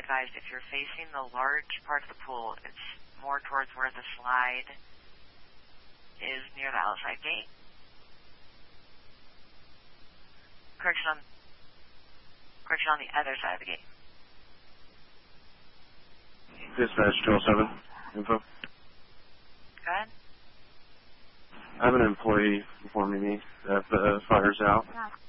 advised, if you're facing the large part of the pool, it's more towards where the slide is near the outside gate. Correction on the other side of the gate. Dispatch 207, info. Go ahead. I have an employee informing me that the fire's out. Yeah.